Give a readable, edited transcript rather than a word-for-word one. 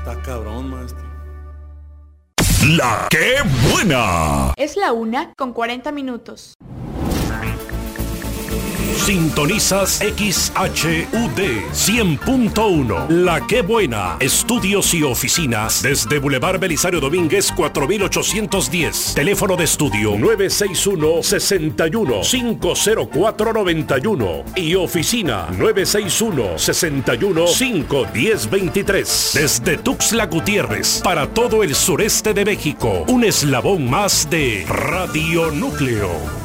Está cabrón, maestro. La que buena. Es la 1:40. Sintonizas XHUD 100.1. La que buena. Estudios y oficinas desde Boulevard Belisario Domínguez 4810. Teléfono de estudio 961-61-50491 y oficina 961-61-51023. Desde Tuxtla Gutiérrez para todo el sureste de México. Un eslabón más de Radio Núcleo.